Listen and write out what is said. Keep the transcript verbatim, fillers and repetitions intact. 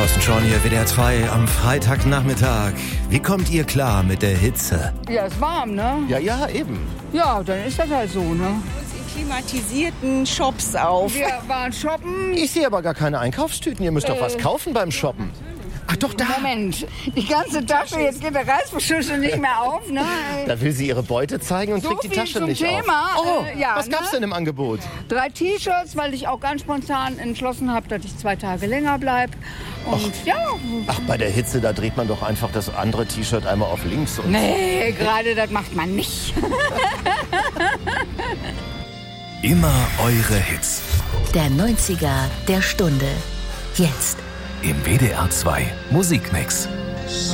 Thorsten Schorn hier, W D R zwei am Freitagnachmittag. Wie kommt ihr klar mit der Hitze? Ja, ist warm, ne? Ja, ja, eben. Ja, dann ist das halt so, ne? Klimatisierten Shops auf. Wir waren shoppen. Ich sehe aber gar keine Einkaufstüten. Ihr müsst doch was kaufen beim Shoppen. Ach doch, da. Moment, die ganze Tasche, jetzt geht der Reißverschlüssel nicht mehr auf, ne? Da will sie ihre Beute zeigen und So kriegt die viel Tasche zum nicht Thema. auf. Oh, Äh, ja, was gab's ne? denn im Angebot? Drei T-Shirts, weil ich auch ganz spontan entschlossen habe, dass ich zwei Tage länger bleibe. Und ja. Ach, bei der Hitze, da dreht man doch einfach das andere T-Shirt einmal auf links. Und Nee, gerade das macht man nicht. Immer eure Hits. Der neunziger der Stunde. Jetzt. Im W D R zwei Musikmix.